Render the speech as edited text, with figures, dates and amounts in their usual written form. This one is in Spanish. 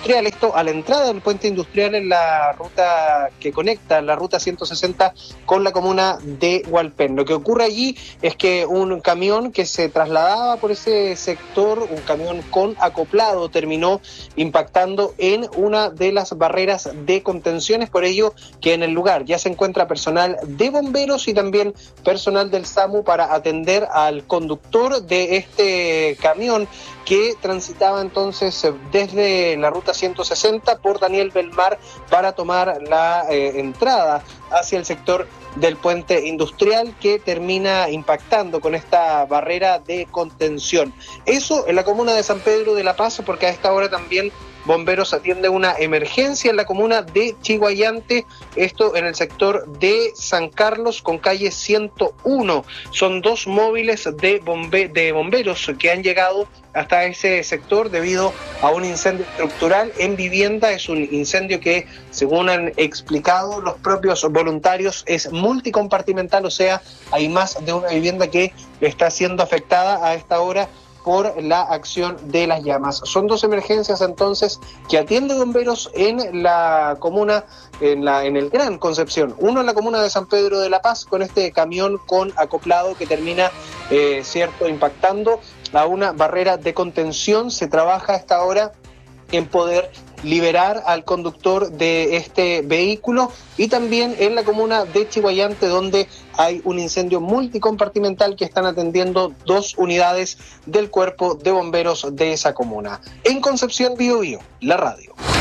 industrial, esto a la entrada del puente industrial en la ruta que conecta la ruta 160 con la comuna de Hualpén. Lo que ocurre allí es que un camión que se trasladaba por ese sector, un camión con acoplado, terminó impactando en una de las barreras de contenciones, por ello que en el lugar ya se encuentra personal de bomberos y también personal del SAMU para atender al conductor de este camión que transitaba entonces desde la ruta 160 por Daniel Belmar para tomar la entrada hacia el sector del puente industrial que termina impactando con esta barrera de contención. Eso en la comuna de San Pedro de la Paz, porque a esta hora también bomberos atienden una emergencia en la comuna de Chiguayante, esto en el sector de San Carlos con calle 101. Son dos móviles de bomberos que han llegado hasta ese sector debido a un incendio estructural en vivienda. Es un incendio que, según han explicado los propios voluntarios, es multicompartimental, o sea, hay más de una vivienda que está siendo afectada a esta hora por la acción de las llamas. Son dos emergencias entonces que atiende bomberos en la comuna, en el Gran Concepción. Uno en la comuna de San Pedro de la Paz con este camión con acoplado que termina impactando a una barrera de contención. Se trabaja a esta hora en poder liberar al conductor de este vehículo, y también en la comuna de Chiguayante, donde hay un incendio multicompartimental que están atendiendo dos unidades del cuerpo de bomberos de esa comuna. En Concepción, Biobío, la radio.